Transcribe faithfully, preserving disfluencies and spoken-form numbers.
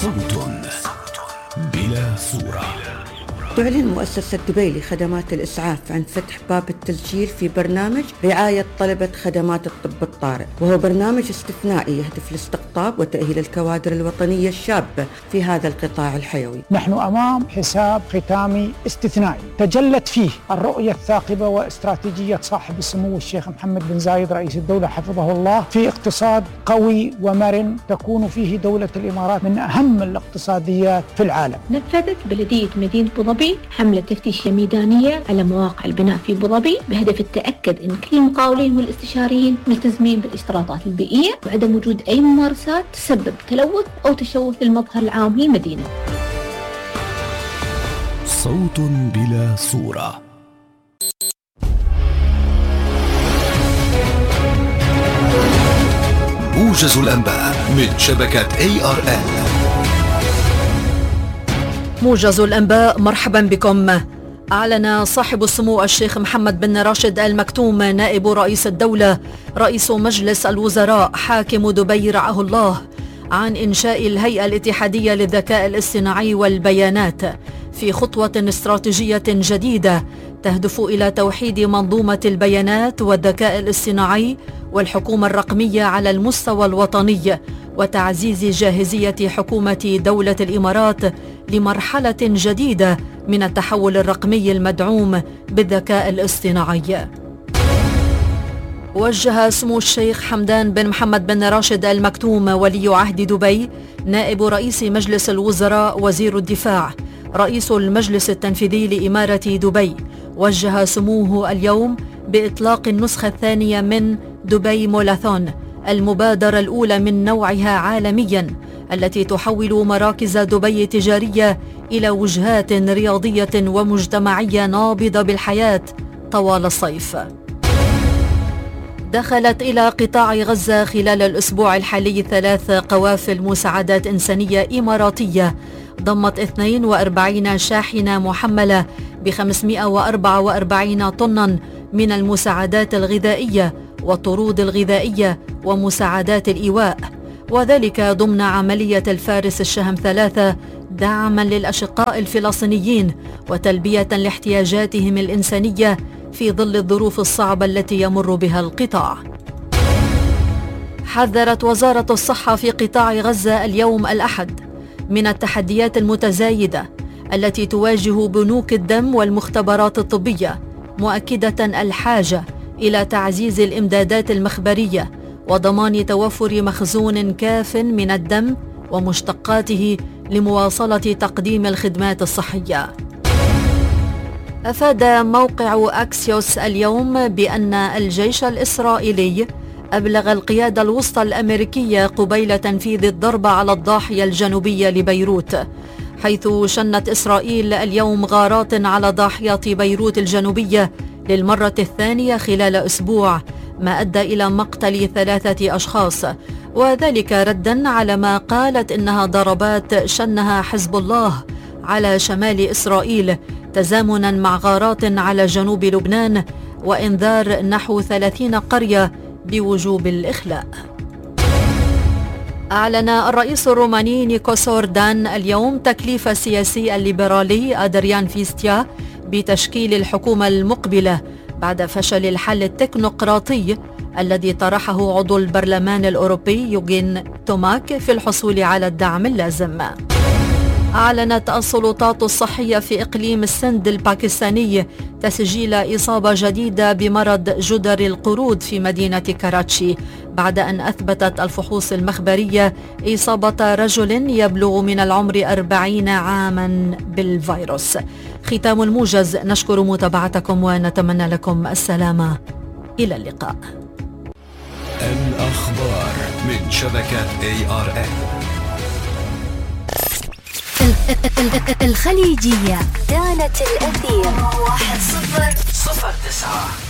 صوت بلا صورة. تعلن مؤسسة دبي لخدمات الإسعاف عن فتح باب التسجيل في برنامج رعاية طلبة خدمات الطب الطارئ، وهو برنامج استثنائي يهدف لاستقطاب وتأهيل الكوادر الوطنية الشابة في هذا القطاع الحيوي. نحن أمام حساب ختامي استثنائي تجلت فيه الرؤية الثاقبة واستراتيجية صاحب السمو الشيخ محمد بن زايد رئيس الدولة حفظه الله في اقتصاد قوي ومرن تكون فيه دولة الإمارات من أهم الاقتصاديات في العالم. نفذت بلدية مدينة أبو ظبي حملة تفتيشية ميدانية على مواقع البناء في أبو ظبي بهدف التأكد أن كل المقاولين والاستشاريين ملتزمين بالاشتراطات البيئية وعدم وجود أي ممارسات تسبب تلوث أو تشوه للمظهر العام للمدينة. صوت بلا صورة. موجز الأنباء من شبكة إيه آر إل. موجز الأنباء، مرحبا بكم. أعلن صاحب السمو الشيخ محمد بن راشد آل مكتوم نائب رئيس الدولة رئيس مجلس الوزراء حاكم دبي رعاه الله عن إنشاء الهيئة الاتحادية للذكاء الاصطناعي والبيانات في خطوة استراتيجية جديدة تهدف إلى توحيد منظومة البيانات والذكاء الاصطناعي والحكومة الرقمية على المستوى الوطني، وتعزيز جاهزية حكومة دولة الإمارات لمرحلة جديدة من التحول الرقمي المدعوم بالذكاء الاصطناعي. وجه سمو الشيخ حمدان بن محمد بن راشد آل مكتوم ولي عهد دبي نائب رئيس مجلس الوزراء وزير الدفاع رئيس المجلس التنفيذي لإمارة دبي، وجه سموه اليوم بإطلاق النسخة الثانية من دبي مولثون، المبادرة الأولى من نوعها عالمياً التي تحول مراكز دبي التجارية إلى وجهات رياضية ومجتمعية نابضة بالحياة طوال الصيف. دخلت إلى قطاع غزة خلال الأسبوع الحالي ثلاث قوافل مساعدات إنسانية إماراتية ضمت اثنين وأربعين شاحنة محملة ب خمسمئة وأربعة وأربعين طناً من المساعدات الغذائية والطرود الغذائية ومساعدات الإيواء، وذلك ضمن عملية الفارس الشهم ثلاثة دعما للأشقاء الفلسطينيين وتلبية لاحتياجاتهم الإنسانية في ظل الظروف الصعبة التي يمر بها القطاع. حذرت وزارة الصحة في قطاع غزة اليوم الأحد من التحديات المتزايدة التي تواجه بنوك الدم والمختبرات الطبية، مؤكدة الحاجة إلى تعزيز الإمدادات المخبرية وضمان توفر مخزون كاف من الدم ومشتقاته لمواصلة تقديم الخدمات الصحية. أفاد موقع أكسيوس اليوم بأن الجيش الإسرائيلي أبلغ القيادة الوسطى الأمريكية قبيل تنفيذ الضربة على الضاحية الجنوبية لبيروت، حيث شنت إسرائيل اليوم غارات على ضاحية بيروت الجنوبية للمرة الثانية خلال أسبوع، ما أدى إلى مقتل ثلاثة أشخاص، وذلك ردا على ما قالت إنها ضربات شنها حزب الله على شمال إسرائيل تزامنا مع غارات على جنوب لبنان وإنذار نحو ثلاثين قرية بوجوب الإخلاء. أعلن الرئيس الروماني نيكوس أوردان اليوم تكليف السياسي الليبرالي أدريان فيستيا بتشكيل الحكومة المقبلة بعد فشل الحل التكنوقراطي الذي طرحه عضو البرلمان الأوروبي يوغين توماك في الحصول على الدعم اللازم. أعلنت السلطات الصحية في إقليم السند الباكستاني تسجيل إصابة جديدة بمرض جدر القرود في مدينة كراتشي، بعد أن أثبتت الفحوص المخبرية إصابة رجل يبلغ من العمر أربعين عاما بالفيروس. ختام الموجز، نشكر متابعتكم ونتمنى لكم السلامة. إلى اللقاء. الأخبار من شبكة إيه آر إل. الخليجية كانت الأثير واحد صفر صفر تسعة.